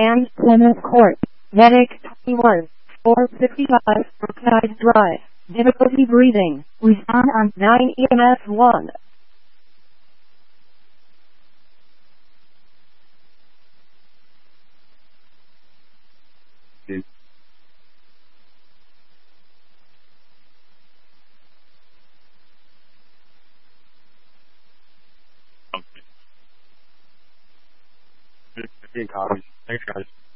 and Plymouth Court. Medic 21, 455, Archives Drive. Difficulty breathing. Respond on 9 EMS 1. Copies. Thanks, guys.